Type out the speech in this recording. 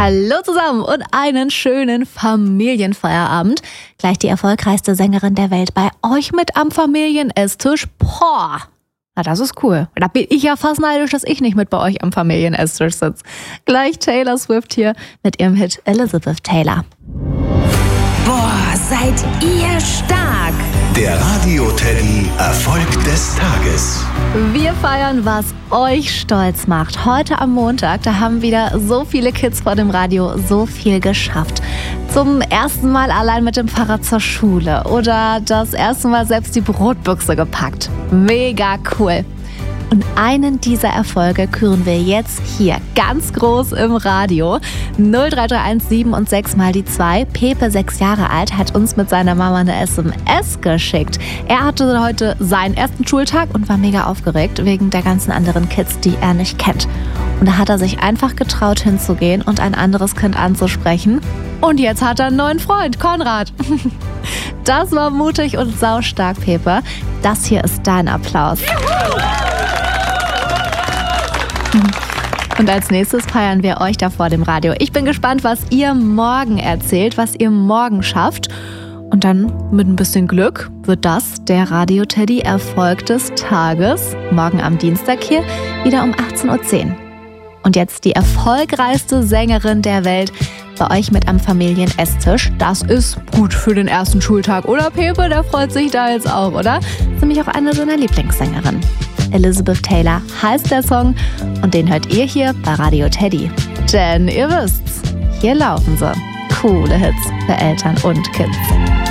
Hallo zusammen und einen schönen Familienfeierabend. Gleich die erfolgreichste Sängerin der Welt bei euch mit am Familienesstisch. Boah, na das ist cool. Da bin ich ja fast neidisch, dass ich nicht mit bei euch am Familienesstisch sitze. Gleich Taylor Swift hier mit ihrem Hit Elizabeth Taylor. Boah, seid ihr stark! Der Radio-Teddy Erfolg des Tages. Wir feiern, was euch stolz macht. Heute am Montag, da haben wieder so viele Kids vor dem Radio so viel geschafft. Zum ersten Mal allein mit dem Fahrrad zur Schule oder das erste Mal selbst die Brotbüchse gepackt. Mega cool. Und einen dieser Erfolge küren wir jetzt hier ganz groß im Radio. 0331 7 und 6 mal die 2. Pepe, 6 Jahre alt, hat uns mit seiner Mama eine SMS geschickt. Er hatte heute seinen ersten Schultag und war mega aufgeregt wegen der ganzen anderen Kids, die er nicht kennt. Und da hat er sich einfach getraut hinzugehen und ein anderes Kind anzusprechen. Und jetzt hat er einen neuen Freund, Konrad. Das war mutig und saustark, Pepe. Das hier ist dein Applaus. Und als nächstes feiern wir euch da vor dem Radio. Ich bin gespannt, was ihr morgen erzählt, was ihr morgen schafft. Und dann mit ein bisschen Glück wird das der Radio-Teddy Erfolg des Tages. Morgen am Dienstag hier wieder um 18.10 Uhr. Und jetzt die erfolgreichste Sängerin der Welt bei euch mit am Familienesstisch. Das ist gut für den ersten Schultag. Oder Pepe, der freut sich da jetzt auch, oder? Das ist nämlich auch eine seiner Lieblingssängerinnen. Elizabeth Taylor heißt der Song und den hört ihr hier bei Radio Teddy. Denn ihr wisst's, hier laufen sie. Coole Hits für Eltern und Kids.